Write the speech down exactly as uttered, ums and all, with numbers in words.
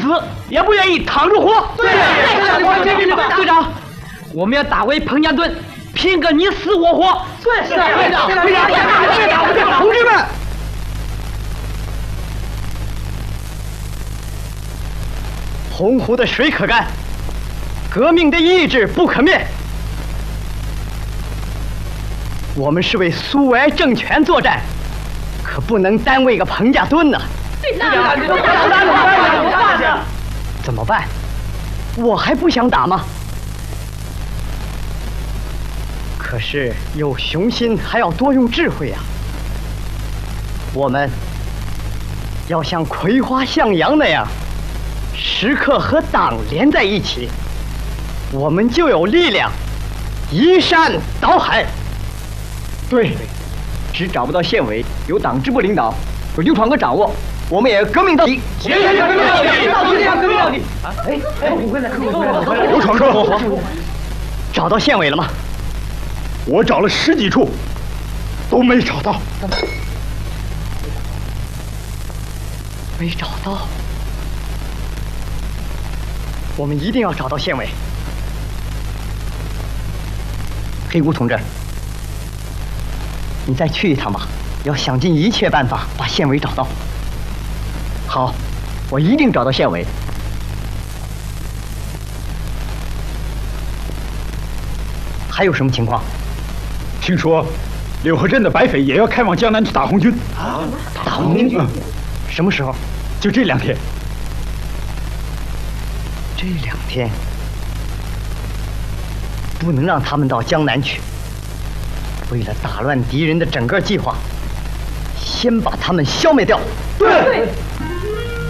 死，也不愿意躺着活。 对对， 队长，我们要打回彭家墩，拼个你死我活。 对，是队长，队长，队长，队长， 同志们，洪湖的水可干，革命的意志不可灭。我们是为苏维埃政权作战，可不能单为个彭家墩呐。 队长，队长， 怎么办？我还不想打吗？可是有雄心，还要多用智慧啊！我们要像葵花向阳那样，时刻和党连在一起，我们就有力量移山倒海。对，只找不到县委，有党支部领导，有刘闯哥掌握，我们也革命到底。 行行行，革命到底，到底革命到底！啊，哎哎，我回来，我回来。 刘闯哥， 找到县委了吗？ 我找了十几处，都没找到。 没找到，我们一定要找到县委。黑姑同志，你再去一趟吧，要想尽一切办法把县委找到。好，我一定找到县委。还有什么情况？ 听说柳河镇的白匪也要开往江南去打红军。 啊，打红军？嗯，什么时候？ 就这两天。 这两天不能让他们到江南去。为了打乱敌人的整个计划，先把他们消灭掉。 对。